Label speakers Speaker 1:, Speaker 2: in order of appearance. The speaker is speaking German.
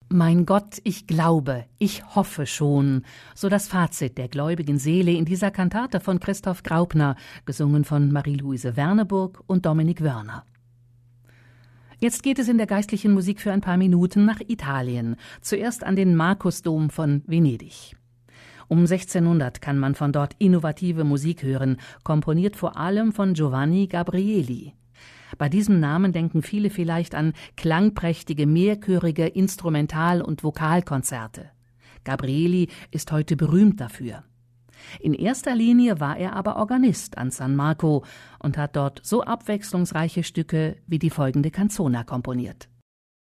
Speaker 1: Mein Gott, ich glaube, ich hoffe schon, so das Fazit der gläubigen Seele in dieser Kantate von Christoph Graupner, gesungen von Marie-Louise Werneburg und Dominik Wörner. Jetzt geht es in der geistlichen Musik für ein paar Minuten nach Italien, zuerst an den Markusdom von Venedig. Um 1600 kann man von dort innovative Musik hören, komponiert vor allem von Giovanni Gabrieli. Bei diesem Namen denken viele vielleicht an klangprächtige, mehrchörige Instrumental- und Vokalkonzerte. Gabrieli ist heute berühmt dafür. In erster Linie war er aber Organist an San Marco und hat dort so abwechslungsreiche Stücke wie die folgende Canzona komponiert.